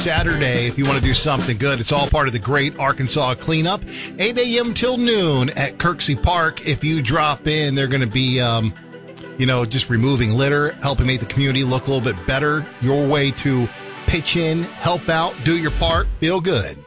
Saturday if you want to do something good. It's all part of the Great Arkansas Cleanup. 8 a.m. till noon at Kirksey Park. If you drop in, they're going to be, just removing litter, helping make the community look a little bit better. Your way to pitch in, help out, do your part, feel good.